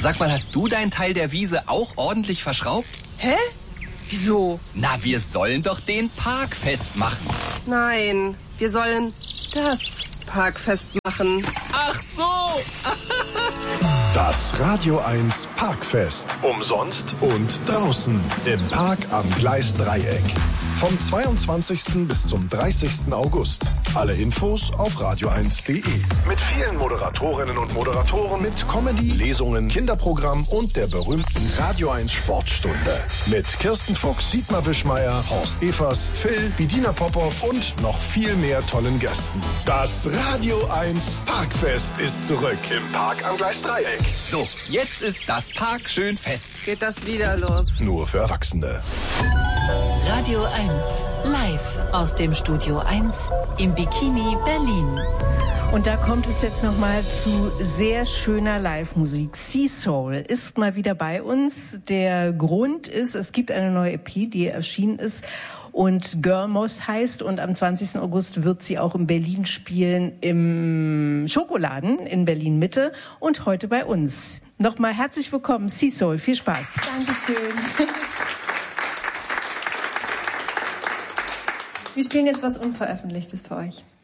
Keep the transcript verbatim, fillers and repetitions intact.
Sag mal, hast du deinen Teil der Wiese auch ordentlich verschraubt? Hä? Wieso? Na, wir sollen doch den Park festmachen. Nein, wir sollen das Park festmachen. Ach so! Das Radio eins Parkfest. Umsonst und draußen im Park am Gleisdreieck. Vom zweiundzwanzigsten bis zum dreißigsten August. Alle Infos auf radio eins punkt de. Mit vielen Moderatorinnen und Moderatoren, mit Comedy, Lesungen, Kinderprogramm und der berühmten Radio eins Sportstunde. Mit Kirsten Fuchs, Dietmar Wischmeier, Horst Evers, Phil, Bedina Popov und noch viel mehr tollen Gästen. Das Radio eins Parkfest ist zurück im Park am Gleisdreieck. So, jetzt ist das Park schön fest. Geht das wieder los? Nur für Erwachsene. Radio eins, live aus dem Studio eins im Bikini Berlin. Und da kommt es jetzt nochmal zu sehr schöner Live-Musik. Sea Soul ist mal wieder bei uns. Der Grund ist, es gibt eine neue E P, die erschienen ist und Girlmoss heißt. Und am zwanzigsten August wird sie auch in Berlin spielen, im Schokoladen in Berlin-Mitte und heute bei uns. Nochmal herzlich willkommen, Sea Soul. Viel Spaß. Dankeschön. Wir spielen jetzt was Unveröffentlichtes für euch.